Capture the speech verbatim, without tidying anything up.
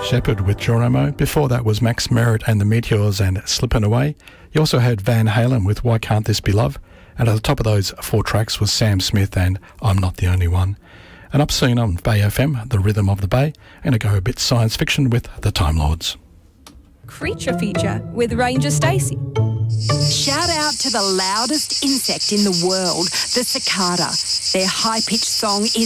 Shepherd with Geronimo. Before that was Max Merritt and the Meteors and Slippin' Away. You also heard Van Halen with Why Can't This Be Love? And at the top of those four tracks was Sam Smith and I'm Not the Only One. And up soon on Bay F M, The Rhythm of the Bay, and to go a bit science fiction with The Time Lords. Creature Feature with Ranger Stacey. Shout out to the loudest insect in the world, the cicada. Their high-pitched song is